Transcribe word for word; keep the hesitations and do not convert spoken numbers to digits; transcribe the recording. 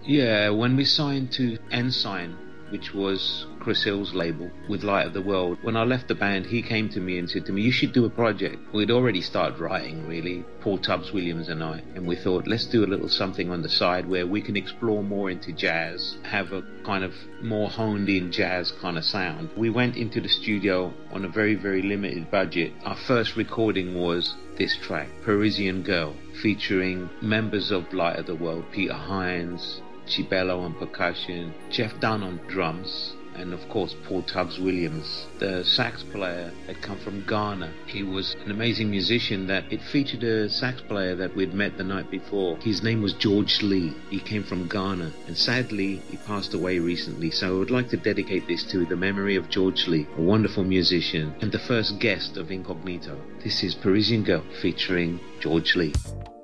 Yeah, when we signed to Ensign, which was Chris Hill's label, with Light of the World, when I left the band, he came to me and said to me, you should do a project. We'd already started writing, really, Paul Tubbs Williams and I, and we thought, let's do a little something on the side where we can explore more into jazz, have a kind of more honed in jazz kind of sound. We went into the studio on a very, very limited budget. Our first recording was this track, Parisian Girl, featuring members of Light of the World, Peter Hines, Chibello on percussion, Jeff Dunn on drums, and of course Paul Tubbs Williams. The sax player had come from Ghana. He was an amazing musician. That it featured a sax player that we'd met the night before. His name was George Lee. He came from Ghana, and sadly he passed away recently, so I would like to dedicate this to the memory of George Lee, a wonderful musician and the first guest of Incognito. This is Parisian Girl featuring George Lee.